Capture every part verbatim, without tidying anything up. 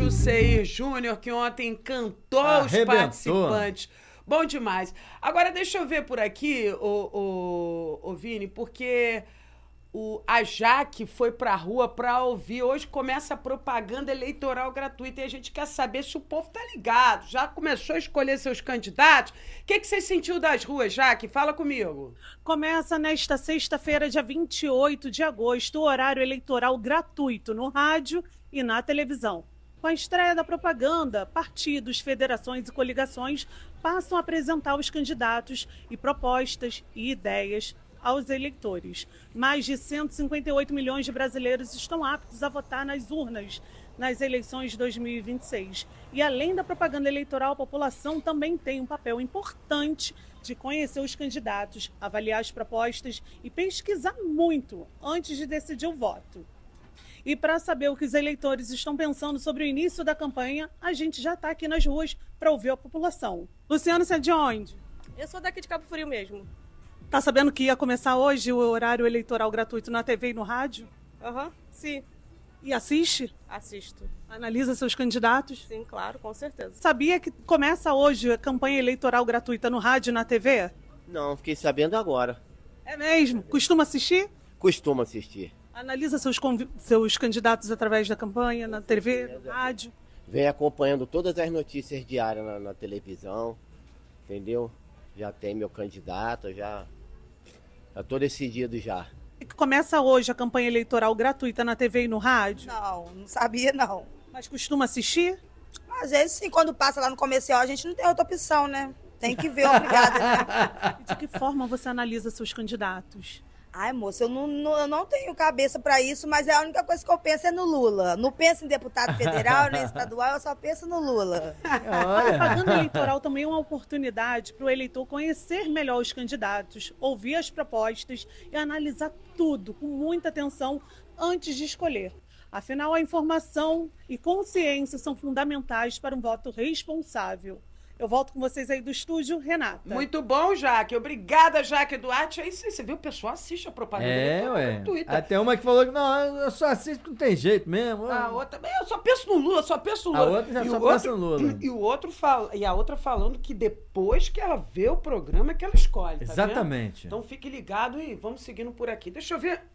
do Seir Júnior, que ontem encantou os participantes. Bom demais. Agora, deixa eu ver por aqui, o, o, o Vini, porque o, a Jaque foi pra rua pra ouvir. Hoje começa a propaganda eleitoral gratuita e a gente quer saber se o povo tá ligado. Já começou a escolher seus candidatos? O que, que você sentiu das ruas, Jaque? Fala comigo. Começa nesta sexta-feira, dia vinte e oito de agosto, o horário eleitoral gratuito no rádio e na televisão. Com a estreia da propaganda, partidos, federações e coligações passam a apresentar os candidatos e propostas e ideias aos eleitores. Mais de cento e cinquenta e oito milhões de brasileiros estão aptos a votar nas urnas nas eleições de dois mil e vinte e seis. E além da propaganda eleitoral, a população também tem um papel importante de conhecer os candidatos, avaliar as propostas e pesquisar muito antes de decidir o voto. E para saber o que os eleitores estão pensando sobre o início da campanha, a gente já está aqui nas ruas para ouvir a população. Luciano, você é de onde? Eu sou daqui de Cabo Frio mesmo. Tá sabendo que ia começar hoje o horário eleitoral gratuito na T V e no rádio? Aham, uhum, sim. E assiste? Assisto. Analisa seus candidatos? Sim, claro, com certeza. Sabia que começa hoje a campanha eleitoral gratuita no rádio e na T V? Não, fiquei sabendo agora. É mesmo? Costuma assistir? Costumo assistir. Analisa seus, seus candidatos através da campanha, na T V, no rádio? Vem acompanhando todas as notícias diárias na, na televisão, entendeu? Já tem meu candidato, já estou decidido já. Começa hoje a campanha eleitoral gratuita na T V e no rádio? Não, não sabia não. Mas costuma assistir? Às vezes sim, quando passa lá no comercial a gente não tem outra opção, né? Tem que ver, obrigada. Né? E de que forma você analisa seus candidatos? Ai, moça, eu não, não, eu não tenho cabeça para isso, mas é a única coisa que eu penso é no Lula. Não penso em deputado federal, nem estadual, eu só penso no Lula. A propaganda eleitoral também é uma oportunidade para o eleitor conhecer melhor os candidatos, ouvir as propostas e analisar tudo com muita atenção antes de escolher. Afinal, a informação e consciência são fundamentais para um voto responsável. Eu volto com vocês aí do estúdio, Renata. Muito bom, Jaque. Obrigada, Jaque Duarte. Aí você viu, o pessoal assiste a propaganda é, ué. gratuita. Até uma que falou que não, eu só assisto porque não tem jeito mesmo. A outra, eu só penso no Lula, só penso no A Lula. outra já e só o pensa outro, no Lula. E, o outro fala, e a outra falando que depois que ela vê o programa é que ela escolhe, tá Exatamente. Vendo? Então fique ligado e vamos seguindo por aqui. Deixa eu ver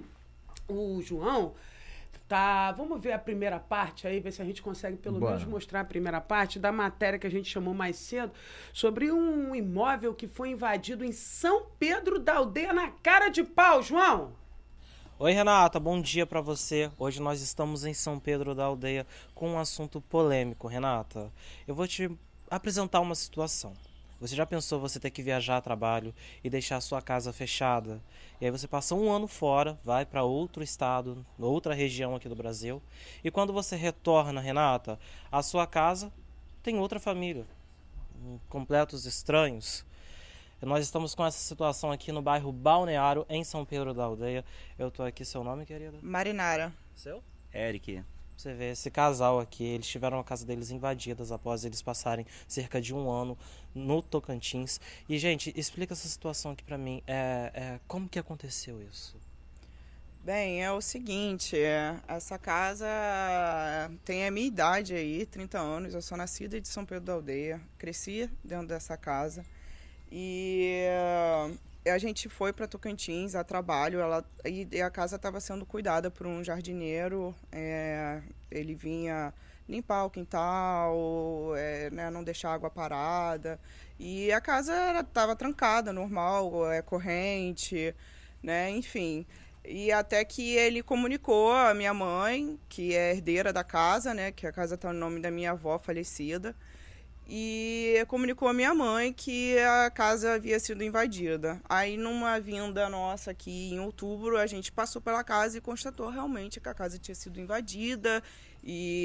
o João... Tá, vamos ver a primeira parte aí, ver se a gente consegue pelo Bora. menos mostrar a primeira parte da matéria que a gente chamou mais cedo sobre um imóvel que foi invadido em São Pedro da Aldeia na cara de pau, João. Oi, Renata, bom dia pra você. Hoje nós estamos em São Pedro da Aldeia com um assunto polêmico, Renata. Eu vou te apresentar uma situação. Você já pensou você ter que viajar a trabalho e deixar a sua casa fechada? E aí você passa um ano fora, vai para outro estado, outra região aqui do Brasil. E quando você retorna, Renata, a sua casa tem outra família. Completos estranhos. Nós estamos com essa situação aqui no bairro Balneário, em São Pedro da Aldeia. Eu tô aqui, seu nome, querida? Marinara. Seu? Eric. Você vê esse casal aqui, eles tiveram a casa deles invadida após eles passarem cerca de um ano no Tocantins. E, gente, explica essa situação aqui pra mim. É, é, como que aconteceu isso? Bem, é o seguinte, é, essa casa tem a minha idade aí, trinta anos. Eu sou nascida de São Pedro da Aldeia, cresci dentro dessa casa. E é, a gente foi para Tocantins a trabalho, ela, e a casa estava sendo cuidada por um jardineiro. É, ele vinha limpar o quintal, é, né, não deixar água parada. E a casa estava trancada, normal, é, corrente, né, enfim. E até que ele comunicou a minha mãe, que é herdeira da casa, né, que a casa está no nome da minha avó falecida, e comunicou a minha mãe que a casa havia sido invadida. Aí, numa vinda nossa aqui em outubro, a gente passou pela casa e constatou realmente que a casa tinha sido invadida e